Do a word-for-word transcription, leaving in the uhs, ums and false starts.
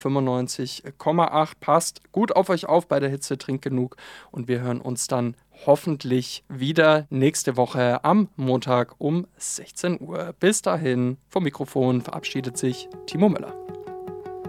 fünfundneunzig Komma acht. Passt gut auf euch auf bei der Hitze, trinkt genug und wir hören uns dann hoffentlich wieder nächste Woche am Montag um sechzehn Uhr. Bis dahin, vom Mikrofon verabschiedet sich Timo Möller.